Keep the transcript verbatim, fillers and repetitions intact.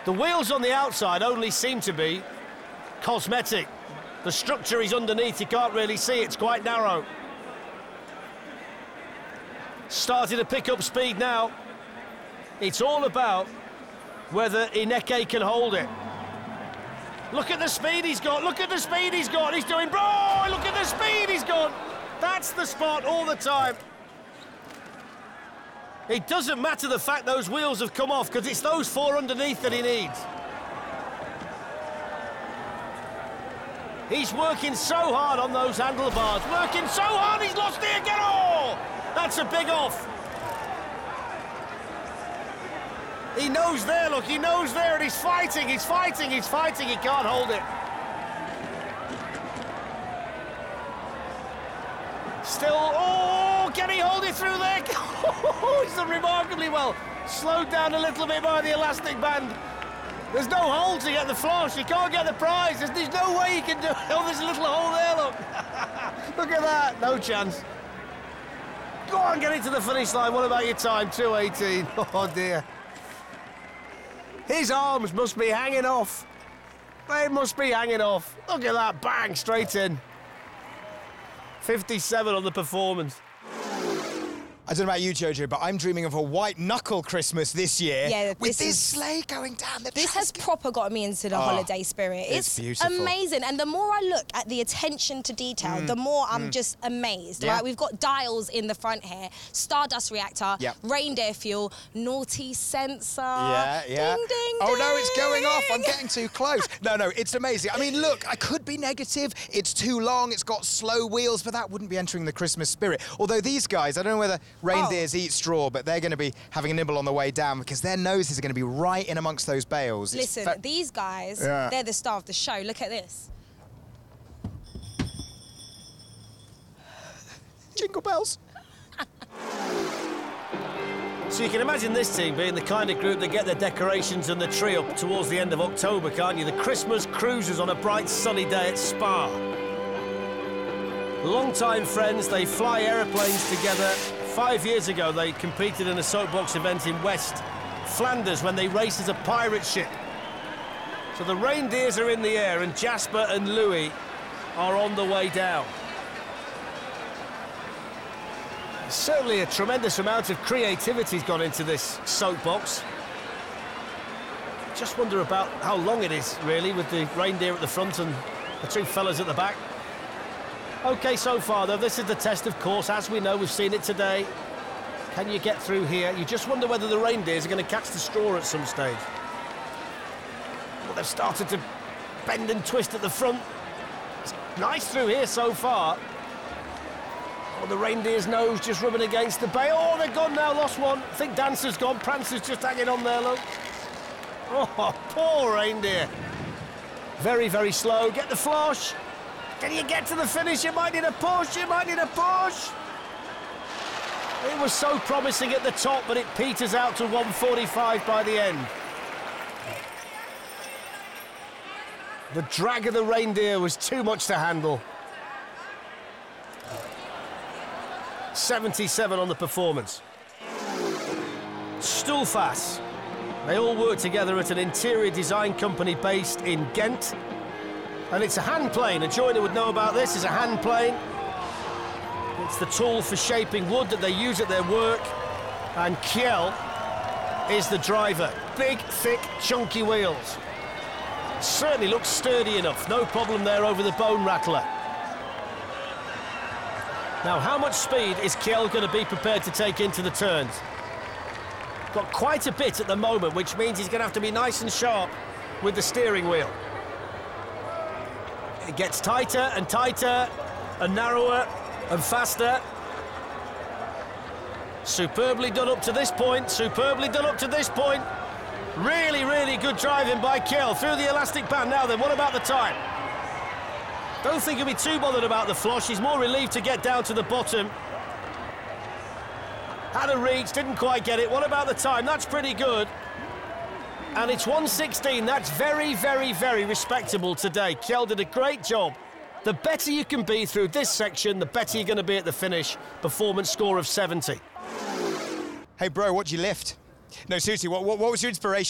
The wheels on the outside only seem to be cosmetic. The structure is underneath, you can't really see, it's quite narrow. Starting to pick up speed now. It's all about whether Ineke can hold it. Look at the speed he's got, look at the speed he's got. He's doing, bro, look at the speed he's got. That's the spot all the time. It doesn't matter the fact those wheels have come off, because it's those four underneath that he needs. He's working so hard on those handlebars, working so hard, he's lost it again. Oh, that's a big off. He knows there, look, he knows there, and he's fighting, he's fighting, he's fighting, he can't hold it. Still, oh, can he hold it through there? Oh, he's done remarkably well. Slowed down a little bit by the elastic band. There's no hole to get the floss, you can't get the prize. There's, there's no way you can do it. Oh, there's a little hole there, look. Look at that, no chance. Go on, get it to the finish line. What about your time? two eighteen. Oh, dear. His arms must be hanging off. They must be hanging off. Look at that, bang, straight in. fifty-seven on the performance. I don't know about you, Jojo, but I'm dreaming of a white-knuckle Christmas this year. Yeah, with this this is, sleigh going down the This has Tresca. proper got me into the Oh, holiday spirit. it's It's, beautiful. amazing. And the more I look at the attention to detail, Mm, the more I'm mm. just amazed, Yeah. right? We've got dials in the front here, Stardust reactor, Yep. reindeer fuel, naughty sensor. Yeah, yeah. Ding, ding, Oh, no, it's going off. I'm ding. getting too close. No, no, it's amazing. I mean, look, I could be negative. It's too long. It's got slow wheels, but that wouldn't be entering the Christmas spirit. Although these guys, I don't know whether reindeers Oh. eat straw, but they're going to be having a nibble on the way down because their noses are going to be right in amongst those bales. It's Listen, fa- these guys, Yeah. they're the star of the show. Look at this. Jingle bells. So you can imagine this team being the kind of group that get their decorations and the tree up towards the end of October, can't you? The Christmas cruisers on a bright sunny day at Spa. Long-time friends, they fly aeroplanes together. Five years ago, they competed in a soapbox event in West Flanders when they raced as a pirate ship. So the reindeers are in the air and Jasper and Louis are on the way down. Certainly a tremendous amount of creativity's gone into this soapbox. Just wonder about how long it is, really, with the reindeer at the front and the two fellas at the back. OK, so far, though, this is the test, of course. As we know, we've seen it today. Can you get through here? You just wonder whether the reindeers are going to catch the straw at some stage. Well, they've started to bend and twist at the front. It's nice through here so far. Oh, the reindeer's nose just rubbing against the bay. Oh, they're gone now, lost one. I think Dancer's gone. Prancer's just hanging on there, look. Oh, poor reindeer. Very, very slow. Get the flush. Can you get to the finish? You might need a push. You might need a push. It was so promising at the top, but it peters out to one forty-five by the end. The drag of the reindeer was too much to handle. seventy-seven on the performance. Stulfas. They all work together at an interior design company based in Ghent. And it's a hand plane. A joiner would know about this. It's a hand plane. It's the tool for shaping wood that they use at their work. And Kjell is the driver. Big, thick, chunky wheels. Certainly looks sturdy enough. No problem there over the bone rattler. Now, how much speed is Kjell going to be prepared to take into the turns? Got quite a bit at the moment, which means he's going to have to be nice and sharp with the steering wheel. It gets tighter and tighter and narrower and faster. Superbly done up to this point, superbly done up to this point. Really, really good driving by Kjell through the elastic band. Now then, what about the time? Don't think he'll be too bothered about the flush. He's more relieved to get down to the bottom. Had a reach, didn't quite get it. What about the time? That's pretty good. And it's one sixteen. That's very, very, very respectable today. Kjell did a great job. The better you can be through this section, the better you're going to be at the finish. Performance score of seventy. Hey, bro, what'd you lift? No, seriously, what, what, what was your inspiration?